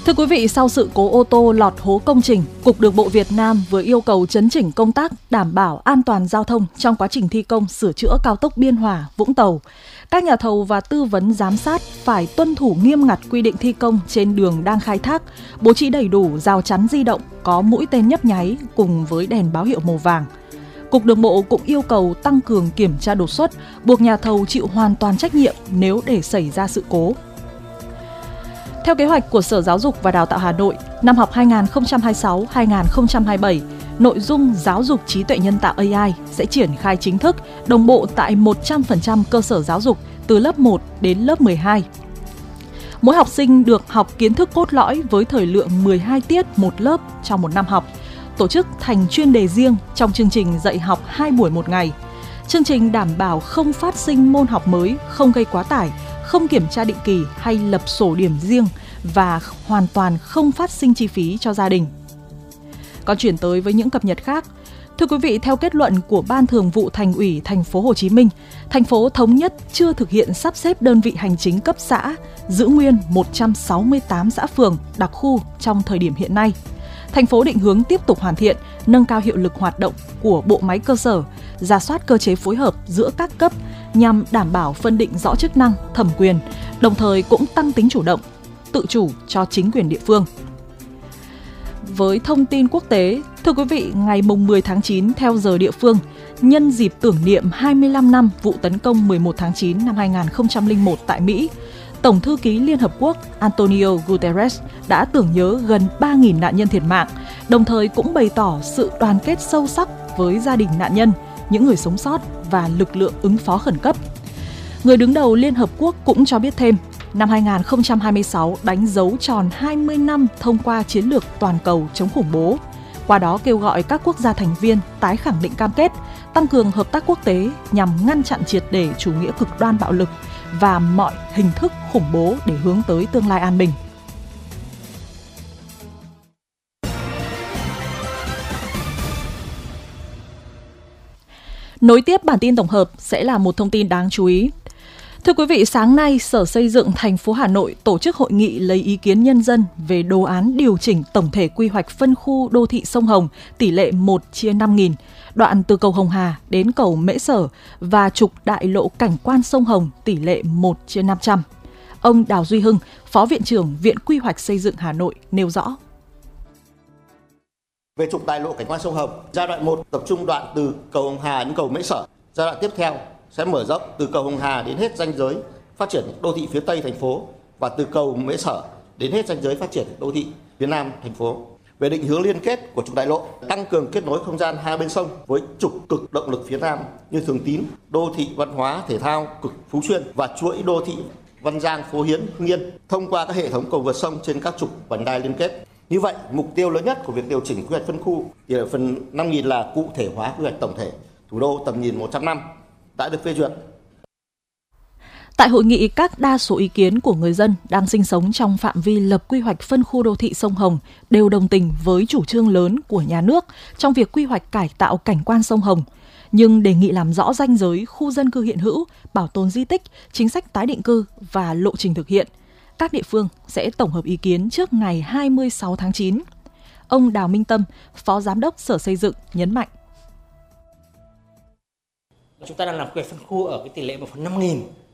Thưa quý vị, sau sự cố ô tô lọt hố công trình, Cục Đường bộ Việt Nam vừa yêu cầu chấn chỉnh công tác đảm bảo an toàn giao thông trong quá trình thi công sửa chữa cao tốc Biên Hòa - Vũng Tàu. Các nhà thầu và tư vấn giám sát phải tuân thủ nghiêm ngặt quy định thi công trên đường đang khai thác, bố trí đầy đủ rào chắn di động có mũi tên nhấp nháy cùng với đèn báo hiệu màu vàng. Cục Đường bộ cũng yêu cầu tăng cường kiểm tra đột xuất, buộc nhà thầu chịu hoàn toàn trách nhiệm nếu để xảy ra sự cố. Theo kế hoạch của Sở Giáo dục và Đào tạo Hà Nội, năm học 2026-2027, nội dung giáo dục trí tuệ nhân tạo AI sẽ triển khai chính thức, đồng bộ tại 100% cơ sở giáo dục từ lớp 1 đến lớp 12. Mỗi học sinh được học kiến thức cốt lõi với thời lượng 12 tiết một lớp trong một năm học, tổ chức thành chuyên đề riêng trong chương trình dạy học 2 buổi một ngày. Chương trình đảm bảo không phát sinh môn học mới, không gây quá tải, không kiểm tra định kỳ hay lập sổ điểm riêng và hoàn toàn không phát sinh chi phí cho gia đình. Còn chuyển tới với những cập nhật khác. Thưa quý vị, theo kết luận của Ban Thường vụ Thành ủy Thành phố Hồ Chí Minh, thành phố thống nhất chưa thực hiện sắp xếp đơn vị hành chính cấp xã, giữ nguyên 168 xã phường, đặc khu trong thời điểm hiện nay. Thành phố định hướng tiếp tục hoàn thiện, nâng cao hiệu lực hoạt động của bộ máy cơ sở, rà soát cơ chế phối hợp giữa các cấp nhằm đảm bảo phân định rõ chức năng, thẩm quyền, đồng thời cũng tăng tính chủ động, tự chủ cho chính quyền địa phương. Với thông tin quốc tế, thưa quý vị, ngày 10 tháng 9 theo giờ địa phương, nhân dịp tưởng niệm 25 năm vụ tấn công 11 tháng 9 năm 2001 tại Mỹ, Tổng thư ký Liên Hợp Quốc Antonio Guterres đã tưởng nhớ gần 3.000 nạn nhân thiệt mạng, đồng thời cũng bày tỏ sự đoàn kết sâu sắc với gia đình nạn nhân, những người sống sót và lực lượng ứng phó khẩn cấp. Người đứng đầu Liên Hợp Quốc cũng cho biết thêm, năm 2026 đánh dấu tròn 20 năm thông qua chiến lược toàn cầu chống khủng bố. Qua đó kêu gọi các quốc gia thành viên tái khẳng định cam kết, tăng cường hợp tác quốc tế nhằm ngăn chặn triệt để chủ nghĩa cực đoan bạo lực và mọi hình thức khủng bố để hướng tới tương lai an bình. Nối tiếp bản tin tổng hợp sẽ là một thông tin đáng chú ý. Thưa quý vị, sáng nay, Sở Xây dựng thành phố Hà Nội tổ chức hội nghị lấy ý kiến nhân dân về đồ án điều chỉnh tổng thể quy hoạch phân khu đô thị sông Hồng tỷ lệ 1/5000, đoạn từ cầu Hồng Hà đến cầu Mễ Sở và trục đại lộ cảnh quan sông Hồng tỷ lệ 1/500. Ông Đào Duy Hưng, Phó Viện trưởng Viện Quy hoạch Xây dựng Hà Nội nêu rõ. Về trục đại lộ cảnh quan sông Hồng, giai đoạn 1 tập trung đoạn từ cầu Hồng Hà đến cầu Mễ Sở. Giai đoạn tiếp theo sẽ mở rộng từ cầu Hồng Hà đến hết ranh giới phát triển đô thị phía Tây thành phố và từ cầu Mễ Sở đến hết ranh giới phát triển đô thị phía Nam thành phố. Về định hướng liên kết của trục đại lộ, tăng cường kết nối không gian hai bên sông với trục cực động lực phía Nam như Thường Tín, đô thị văn hóa thể thao cực Phú Xuyên và chuỗi đô thị Văn Giang, Phố Hiến, Hưng Yên thông qua các hệ thống cầu vượt sông trên các trục vành đai liên kết. Như vậy, mục tiêu lớn nhất của việc điều chỉnh quy hoạch phân khu thì ở phần 5.000 là cụ thể hóa quy hoạch tổng thể thủ đô tầm nhìn 100 năm đã được phê duyệt. Tại hội nghị, các đa số ý kiến của người dân đang sinh sống trong phạm vi lập quy hoạch phân khu đô thị sông Hồng đều đồng tình với chủ trương lớn của nhà nước trong việc quy hoạch cải tạo cảnh quan sông Hồng, nhưng đề nghị làm rõ ranh giới khu dân cư hiện hữu, bảo tồn di tích, chính sách tái định cư và lộ trình thực hiện. Các địa phương sẽ tổng hợp ý kiến trước ngày 26 tháng 9. Ông Đào Minh Tâm, Phó Giám đốc Sở Xây dựng nhấn mạnh. Chúng ta đang làm quy hoạch phân khu ở cái tỷ lệ 1/5000.